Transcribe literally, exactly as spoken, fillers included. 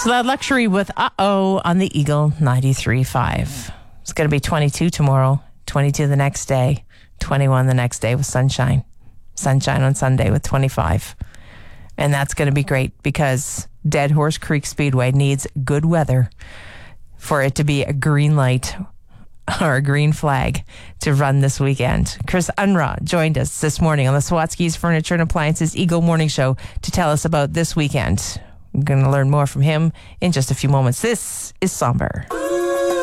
So that Luxury with Uh-Oh on the Eagle ninety-three point five. It's going to be twenty-two tomorrow, twenty-two the next day, twenty-one the next day with sunshine. Sunshine on Sunday with twenty-five. And that's going to be great because Dead Horse Creek Speedway needs good weather for it to be a green light or a green flag to run this weekend. Chris Unruh joined us this morning on the Swatsky's Furniture and Appliances Eagle Morning Show to tell us about this weekend. We're going to learn more from him in just a few moments. This is Somber.